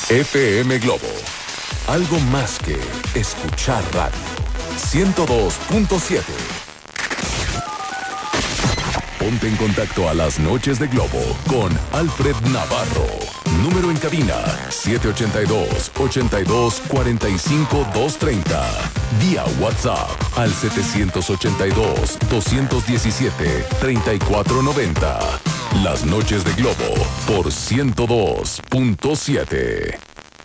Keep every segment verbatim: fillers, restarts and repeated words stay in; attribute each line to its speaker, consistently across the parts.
Speaker 1: F M Globo. Algo más que escuchar radio. ciento dos punto siete. Ponte en contacto a las noches de Globo con Alfred Navarro. Número en cabina siete ocho dos, ocho dos, cuatro cinco, dos tres cero. Vía WhatsApp al siete ocho dos, dos uno siete, tres cuatro nueve cero. Las noches de Globo por ciento dos punto siete.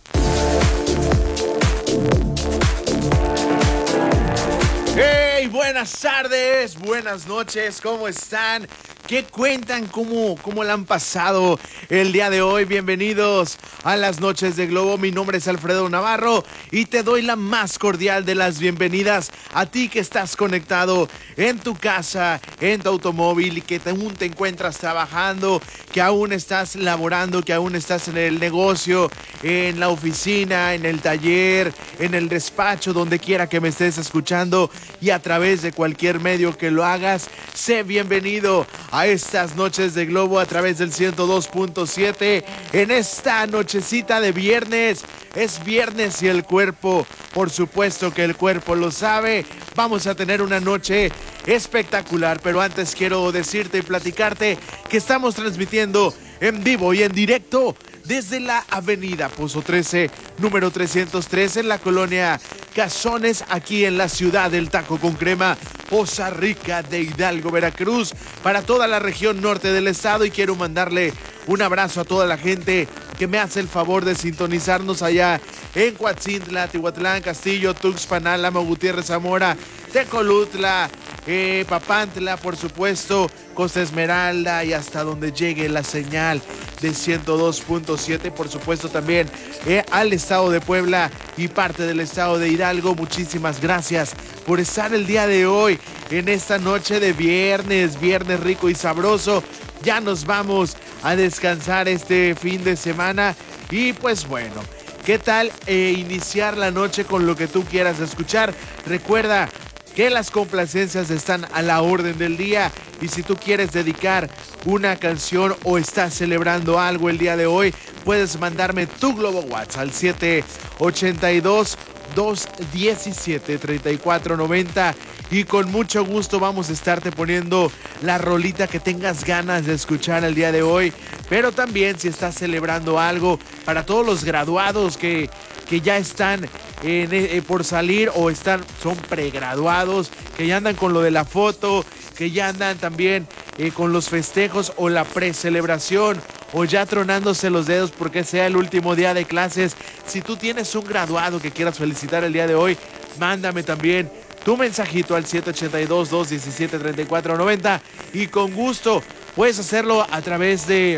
Speaker 2: ¡Hey! Buenas tardes, buenas noches, ¿cómo están? ¿Qué cuentan? ¿Cómo, cómo la han pasado el día de hoy? Bienvenidos a las noches de Globo. Mi nombre es Alfredo Navarro y te doy la más cordial de las bienvenidas a ti que estás conectado en tu casa, en tu automóvil y que aún te encuentras trabajando, que aún estás laborando, que aún estás en el negocio, en la oficina, en el taller, en el despacho, donde quiera que me estés escuchando y a través de cualquier medio que lo hagas. Sé bienvenido a estas noches de Globo a través del ciento dos punto siete en esta nochecita de viernes. Es viernes y el cuerpo, por supuesto que el cuerpo lo sabe. Vamos a tener una noche espectacular, pero antes quiero decirte y platicarte que estamos transmitiendo en vivo y en directo desde la avenida Pozo trece, número trescientos tres, en la colonia Cazones, aquí en la ciudad del taco con crema, Poza Rica de Hidalgo, Veracruz, para toda la región norte del estado. Y quiero mandarle un abrazo a toda la gente que me hace el favor de sintonizarnos allá en Coatzintla, Tihuatlán, Castillo, Tuxpan, Álamo, Gutiérrez, Zamora, Tecolutla, eh, Papantla, por supuesto, Costa Esmeralda y hasta donde llegue la señal de ciento dos punto siete, por supuesto también eh, al estado de Puebla y parte del estado de Hidalgo. Muchísimas gracias por estar el día de hoy en esta noche de viernes, viernes rico y sabroso. Ya nos vamos a descansar este fin de semana y pues bueno, ¿qué tal eh, iniciar la noche con lo que tú quieras escuchar? Recuerda que las complacencias están a la orden del día y si tú quieres dedicar una canción o estás celebrando algo el día de hoy, puedes mandarme tu Globo WhatsApp al siete ocho dos, dos uno siete, tres cuatro nueve cero y con mucho gusto vamos a estarte poniendo la rolita que tengas ganas de escuchar el día de hoy. Pero también si estás celebrando algo, para todos los graduados que, que ya están en, eh, por salir o están, son pregraduados, que ya andan con lo de la foto, que ya andan también eh, con los festejos o la precelebración, o ya tronándose los dedos porque sea el último día de clases. Si tú tienes un graduado que quieras felicitar el día de hoy, mándame también tu mensajito al siete ocho dos, dos uno siete, tres cuatro nueve cero y con gusto puedes hacerlo a través de,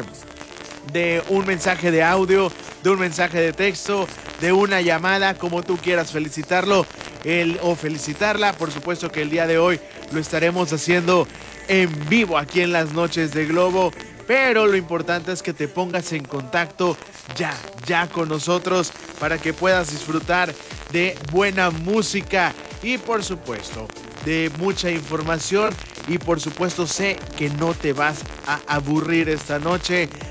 Speaker 2: de un mensaje de audio, de un mensaje de texto, de una llamada, como tú quieras felicitarlo el, o felicitarla. Por supuesto que el día de hoy lo estaremos haciendo en vivo aquí en las noches de Globo, pero lo importante es que te pongas en contacto ya, ya con nosotros para que puedas disfrutar de buena música y por supuesto de mucha información. Y por supuesto sé que no te vas a aburrir esta noche